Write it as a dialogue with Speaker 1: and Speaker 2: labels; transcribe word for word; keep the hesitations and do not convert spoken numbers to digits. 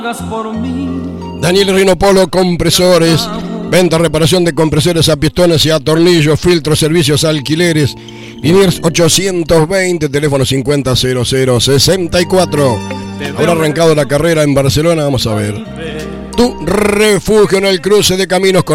Speaker 1: Daniel Rinopolo Compresores. Venta, reparación de compresores a pistones y a tornillos, filtros, servicios, alquileres. Liniers ochocientos veinte, teléfono cincuenta cero cero sesenta y cuatro. Habrá arrancado la carrera en Barcelona, vamos a ver. Tu refugio en el cruce de caminos con